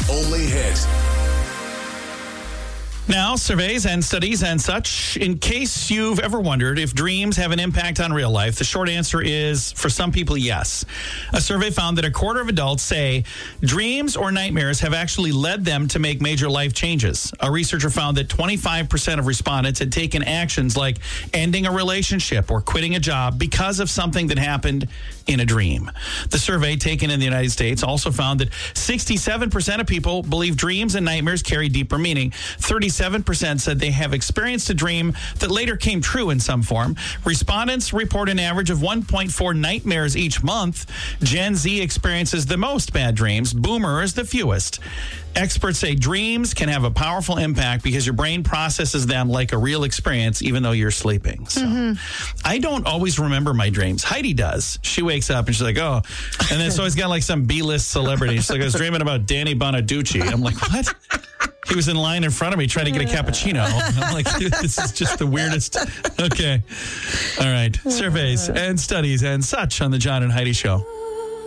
only hit. Now, surveys and studies and such, in case you've ever wondered if dreams have an impact on real life, the short answer is, for some people, yes. A survey found that a quarter of adults say dreams or nightmares have actually led them to make major life changes. A researcher found that 25% of respondents had taken actions like ending a relationship or quitting a job because of something that happened in a dream. The survey taken in the United States also found that 67% of people believe dreams and nightmares carry deeper meaning. 37% said they have experienced a dream that later came true in some form. Respondents report an average of 1.4 nightmares each month. Gen Z experiences the most bad dreams. Boomers, the fewest. Experts say dreams can have a powerful impact because your brain processes them like a real experience, even though you're sleeping. So I don't always remember my dreams. Heidi does. She wakes up and she's like, oh. And then so he's got like some B-list celebrity. She's like, I was dreaming about Danny Bonaducci. I'm like, what? He was in line in front of me trying to get a cappuccino. I'm like, this is just the weirdest. Okay. All right. Surveys and studies and such on the John and Heidi Show.